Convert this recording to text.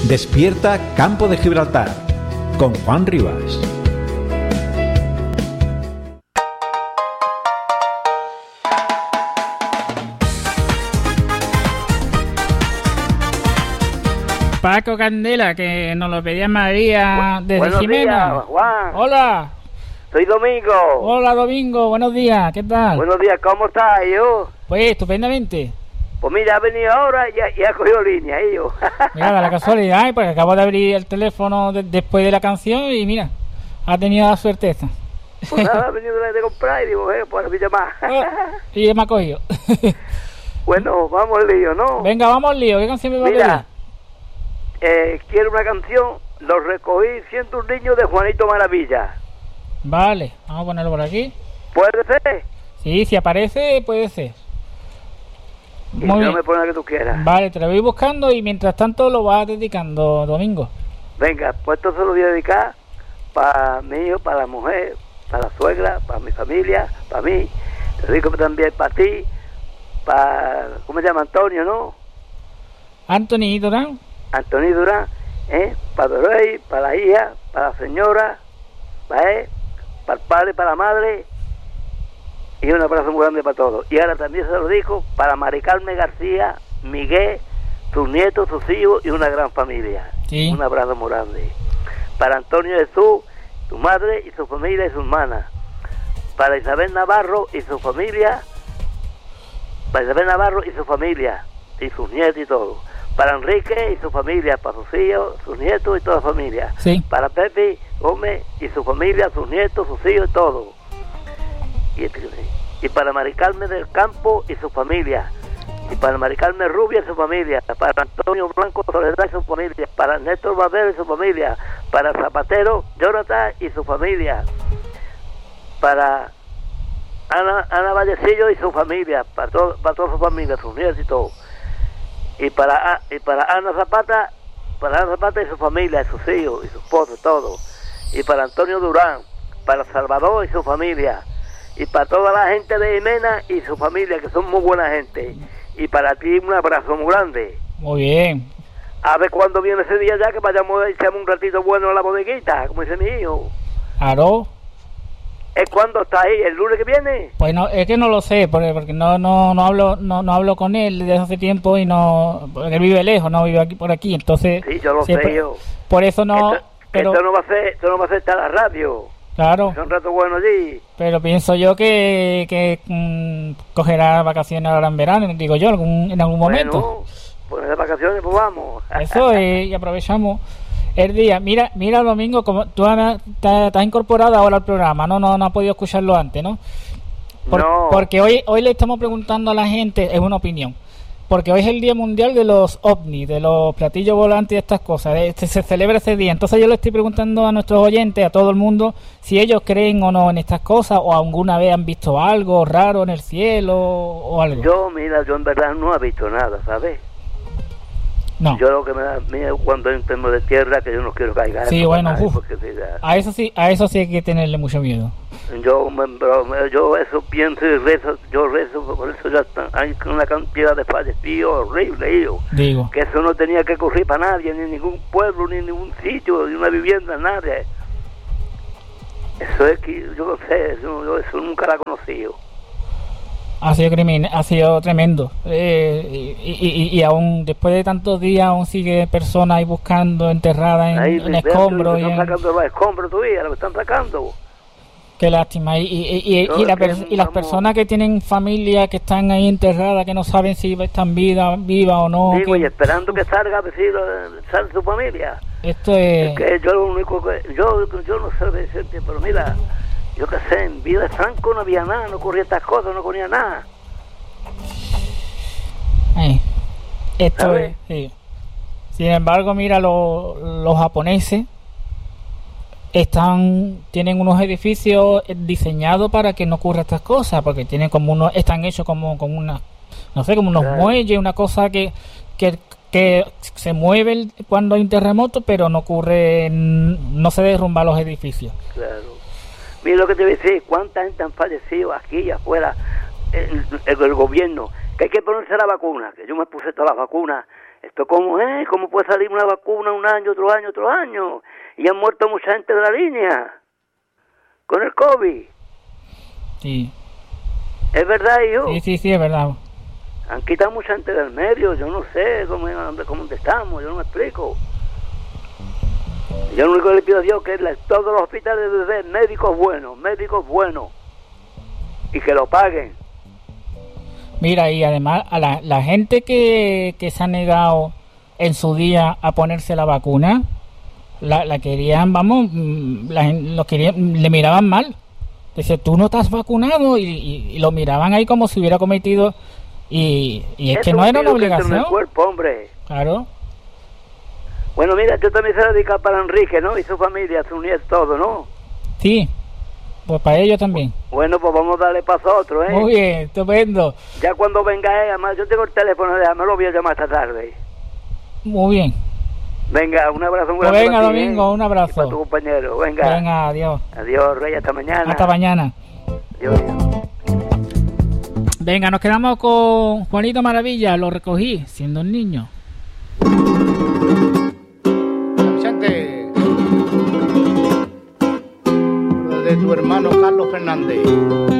Despierta Campo de Gibraltar con Juan Rivas. Paco Candela, que nos lo pedía María desde Jimena. Buenos días, Juan. Hola. Soy Domingo. Hola, Domingo. Buenos días. ¿Qué tal? Buenos días, ¿cómo estás, hijo? Pues estupendamente. Pues mira, ha venido ahora y ha cogido línea, hijo. Mira, da la casualidad, pues acabo de abrir el teléfono después de la canción y mira, ha tenido la suerte esta. Pues nada, ha venido de comprar y digo, pues me llamar. Y me ha cogido. Bueno, vamos al lío, ¿no? Venga, vamos al lío. ¿Qué canción me va a pedir? Mira, quiero una canción, Lo recogí siendo un niño, de Juanito Maravilla. Vale, vamos a ponerlo por aquí. ¿Puede ser? Sí, si aparece, puede ser. Y Muy no bien. me pone la que tú quieras. Vale, te lo voy buscando y mientras tanto lo vas dedicando, Domingo. Venga, pues esto se lo voy a dedicar para mi hijo, para la mujer, para la suegra, para mi familia, para mí. Te lo digo también para ti, para, ¿cómo se llama? Antonio, ¿no? Anthony Durán. Antonio Durán, para Dorey, para la hija, para la señora, para él, para el padre, para la madre, y un abrazo muy grande para todos. Y ahora también se lo digo para Mari Carmen García, Miguel, sus nietos, sus hijos y una gran familia. Sí. Un abrazo muy grande. Para Antonio Jesús, su madre y su familia y sus hermanas. Para Isabel Navarro y su familia, para Isabel Navarro y su familia, y sus nietos y todo. Para Enrique y su familia, para sus hijos, sus nietos y toda la familia. Sí. Para Pepe Gómez y su familia, sus nietos, sus hijos y todo. Y para Mari Carmen del Campo y su familia. Y para Mari Carmen Rubia y su familia. Para Antonio Blanco Soledad y su familia. Para Néstor Barbero y su familia. Para Zapatero Jonathan y su familia. Para Ana Vallecillo y su familia. Para toda su familia, sus nietos y todo. Y para Ana Zapata y su familia, y sus hijos, y sus esposos, todo. Y para Antonio Durán, para Salvador y su familia. Y para toda la gente de Jimena y su familia, que son muy buena gente. Y para ti un abrazo muy grande. Muy bien. A ver cuándo viene ese día ya, que vayamos a echarme un ratito bueno a la bodeguita, como dice mi hijo. Claro. ¿Es cuándo está ahí? ¿El lunes que viene? Pues no, es que no lo sé, porque no hablo con él desde hace tiempo y no, porque él vive lejos, no vive aquí por aquí, entonces. Sí, yo lo siempre, sé yo. Por eso no. Pero esto no va a ser estar la radio. Claro. Es un rato bueno allí. Pero pienso yo que cogerá vacaciones ahora en verano, digo yo, en algún momento. Bueno, pues de vacaciones, pues vamos. Eso y aprovechamos el día. Mira, Domingo, como tú te has incorporado ahora al programa, no has podido escucharlo antes, ¿no? No. Porque hoy le estamos preguntando a la gente, es una opinión, porque hoy es el Día Mundial de los OVNI, de los platillos volantes y estas cosas, se celebra ese día. Entonces yo le estoy preguntando a nuestros oyentes, a todo el mundo, si ellos creen o no en estas cosas, o alguna vez han visto algo raro en el cielo o algo. Yo en verdad no he visto nada, ¿sabes? No. Yo lo que me da miedo cuando hay un temor de tierra, que yo no quiero caiga. Sí, bueno, a eso sí hay que tenerle mucho miedo. Yo eso pienso y rezo, por eso ya hay una cantidad de fallecidos horrible, hijo. Digo. Que eso no tenía que ocurrir para nadie, ni en ningún pueblo, ni en ningún sitio, ni una vivienda, nadie. Eso es que, yo no sé, yo eso nunca la he conocido. Ha sido tremendo. Y aún después de tantos días aún sigue personas ahí buscando enterradas en escombros. Están sacando los escombros todavía, lo están sacando. Qué lástima. Y las personas que tienen familia, que están ahí enterradas, que no saben si están vivas o no. Digo, y esperando que salga, a ver si sale su familia. Esto es que yo lo único que... Yo no sé decirte, pero mira... Yo qué sé, en vida de Franco no había nada, no ocurría estas cosas, no ocurría nada. Esto ¿sabes? es, sí. Sin embargo, mira, los japoneses tienen unos edificios diseñados para que no ocurra estas cosas, porque tienen están hechos como unas, no sé, como unos muelles, una cosa que se mueve cuando hay un terremoto, pero no se derrumban los edificios. Claro. Mira lo que te voy a decir, cuánta gente han fallecido aquí y afuera, el gobierno, que hay que ponerse la vacuna, que yo me puse todas las vacunas ¿Esto cómo es? ¿Cómo puede salir una vacuna un año, otro año, otro año? Y han muerto mucha gente de la línea con el COVID. Sí. ¿Es verdad, hijo? Sí, es verdad. Han quitado mucha gente del medio, yo no sé cómo estamos, yo no me explico. Yo lo único que le pido a Dios que es todos los hospitales de bebés, médicos buenos, y que lo paguen. Mira, y además a la gente que se ha negado en su día a ponerse la vacuna, la querían, vamos, le miraban mal. Dice, tú no estás vacunado, y lo miraban ahí como si hubiera cometido, y es que no era una obligación. En el cuerpo, hombre. Claro. Bueno, mira, tú también se dedica para Enrique, ¿no? Y su familia, su nieto, todo, ¿no? Sí, pues para ellos también. Bueno, pues vamos a darle paso a otro, ¿eh? Muy bien, estupendo. Ya cuando venga además yo tengo el teléfono, me lo voy a llamar esta tarde. Muy bien. Venga, un abrazo muy grande. Pues venga, Domingo, un abrazo. Y para tu compañero, venga. Venga, adiós. Adiós, Rey, hasta mañana. Hasta mañana. Adiós. Venga, nos quedamos con Juanito Maravilla, lo recogí siendo un niño. Vicente, de tu hermano Carlos Fernández.